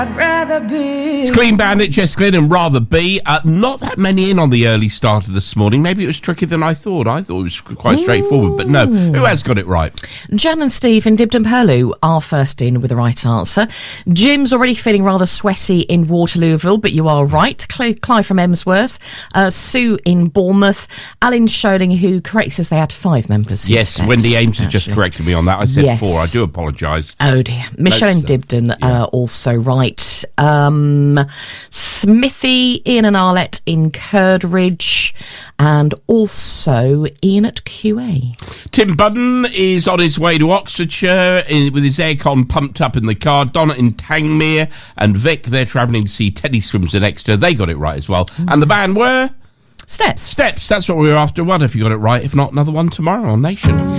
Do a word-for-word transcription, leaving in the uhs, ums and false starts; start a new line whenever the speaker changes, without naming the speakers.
I'd rather be.
It's Clean Bandit, Jess Glynn and Rather Be. Uh, not that many in on the early starter this morning. Maybe it was trickier than I thought. I thought it was quite straightforward, but no. Who has got it right?
Jan and Steve in Dibden Perlu are first in with the right answer. Jim's already feeling rather sweaty in Waterlooville, but you are right. Cl- Clive from Emsworth. Uh, Sue in Bournemouth. Alan Scholing, who corrects us, they had five members.
Yes,
instead,
Wendy Ames has
actually.
just corrected me on that. I said
Yes.
four. I do apologise.
Oh dear. Michelle in
Notes, uh,
Dibden,
yeah.
uh, also right. Um, Smithy, Ian and Arlette in Curdridge, and also Ian at Q A.
Tim Budden is on his way to Oxfordshire in, with his aircon pumped up in the car. Donna in Tangmere and Vic, they're travelling to see Teddy Swims at Exeter. They got it right as well. Mm. And the band were?
Steps.
Steps. That's what we were after. One if you got it right. If not, another one tomorrow on Nation.